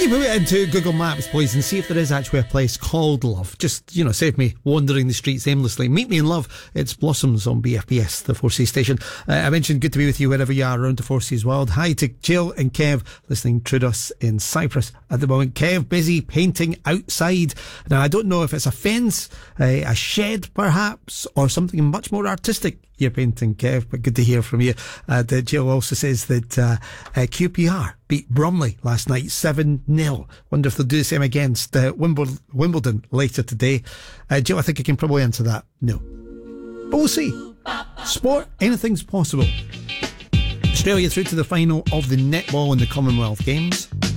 you put it into Google Maps, please, and see if there is actually a place called Love. Just, save me wandering the streets aimlessly. Meet me in Love. It's Blossoms on BFBS, the 4C station. I mentioned good to be with you wherever you are around the 4C's world. Hi to Jill and Kev, listening to us in Cyprus at the moment. Kev, busy painting outside. Now, I don't know if it's a fence, a shed perhaps, or something much more artistic you're painting, Kev, but good to hear from you. Jill also says that QPR beat Bromley last night 7-0. Wonder if they'll do the same against Wimbledon later today. Jill, I think I can probably answer that. No. But we'll see. Sport, anything's possible. Australia through to the final of the netball in the Commonwealth Games.